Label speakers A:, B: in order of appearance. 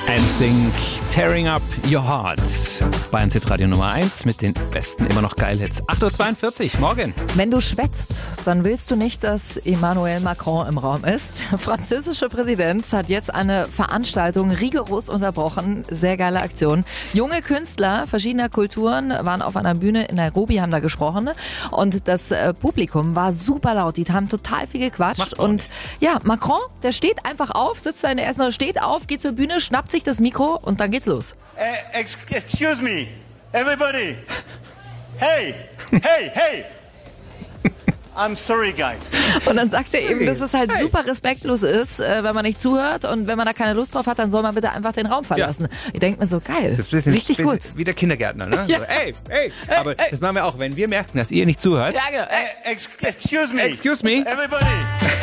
A: NSYNC, Tearing Up Your Heart. Bayern Radio Nummer 1 mit den besten immer noch Geil-Hits. 8.42 Uhr, morgen.
B: Wenn du schwätzt, dann willst du nicht, dass Emmanuel Macron im Raum ist. Der französische Präsident hat jetzt eine Veranstaltung rigoros unterbrochen. Sehr geile Aktion. Junge Künstler verschiedener Kulturen waren auf einer Bühne in Nairobi, haben da gesprochen. Und das Publikum war super laut. Die haben total viel gequatscht. Und ja, Macron, der steht einfach auf, sitzt da in der ersten Reihe, steht auf, geht zur Bühne, schnappt sich das Mikro und dann geht's los.
C: Excuse me, everybody. Hey, hey, hey. I'm sorry, guys.
B: Und dann sagt er eben, dass es halt super respektlos ist, wenn man nicht zuhört und wenn man da keine Lust drauf hat, dann soll man bitte einfach den Raum verlassen. Ja. Ich denke mir so, geil, richtig gut.
A: Wie der Kindergärtner, ne?
B: Ja.
A: So, hey. Aber das machen wir auch, wenn wir merken, dass ihr nicht zuhört.
B: Ja, genau.
C: Excuse me.
A: Excuse me.
C: Everybody.